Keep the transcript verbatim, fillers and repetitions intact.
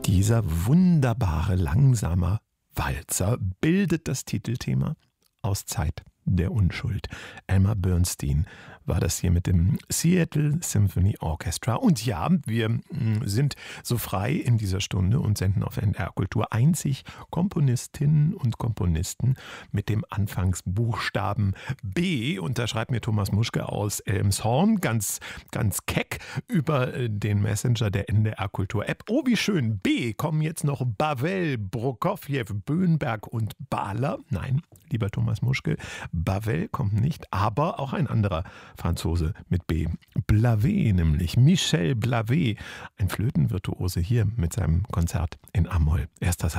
Dieser wunderbare, langsame Walzer bildet das Titelthema aus Zeit der Unschuld. Elmer Bernstein war das hier mit dem Seattle Symphony Orchestra. Und ja, wir sind so frei in dieser Stunde und senden auf N D R Kultur einzig Komponistinnen und Komponisten mit dem Anfangsbuchstaben B. Und da schreibt mir Thomas Muschke aus Elmshorn ganz, ganz keck über den Messenger der N D R Kultur App. Oh, wie schön. B kommen jetzt noch Bavel, Prokofjew, Böhnberg und Bahler. Nein, lieber Thomas Muschke, Bavel kommt nicht, aber auch ein anderer Franzose mit B. Blavet nämlich, Michel Blavet, ein Flötenvirtuose hier mit seinem Konzert in A-Moll. Erster Satz.